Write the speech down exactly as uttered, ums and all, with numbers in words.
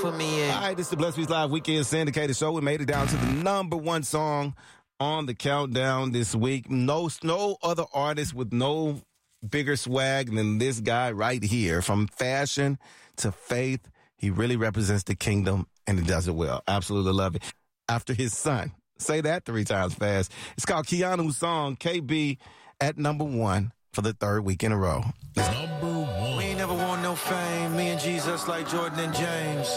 put me in. All right, this is the Blessed Beats Live Weekend Syndicated Show. We made it down to the number one song on the countdown this week. No, no other artist with no bigger swag than this guy right here. From fashion to faith, he really represents the kingdom, and he does it well. Absolutely love it. After his son. Say that three times fast. It's called Keanu's song, K B, at number one for the third week in a row. Number one. We ain't never want no fame. Me and Jesus like Jordan and James.